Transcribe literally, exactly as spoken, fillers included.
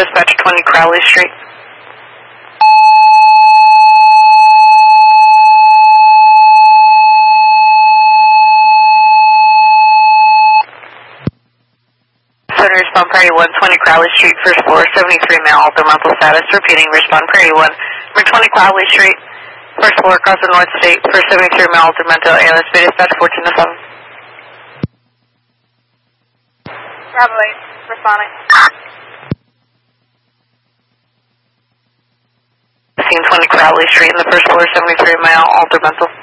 dispatch twenty Crowley Street. Center respond priority one, twenty Crowley Street, first floor, seventy-three male, alter mental status. Repeating, respond priority one, number twenty Crowley Street, first floor, across the North State, first seventy-three male, alter mental, A L S B dispatch fourteen oh seven. Bravo eight, responding. Scene twenty Crowley Street in the first floor, seventy-three male, alter mental.